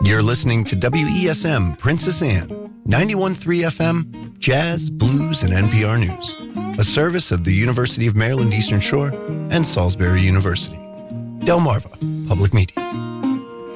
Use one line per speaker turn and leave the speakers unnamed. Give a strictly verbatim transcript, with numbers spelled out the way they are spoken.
You're listening to W E S M Princess Anne, ninety-one point three F M, Jazz, Blues, and N P R News, a service of the University of Maryland Eastern Shore and Salisbury University. Delmarva Public Media.